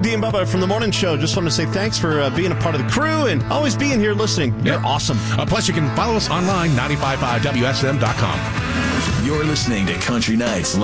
Dee and Bubba from the morning show. Just want to say thanks for being a part of the crew and always being here listening. You're awesome. Plus, you can follow us online, 955WSM.com. You're listening to Country Nights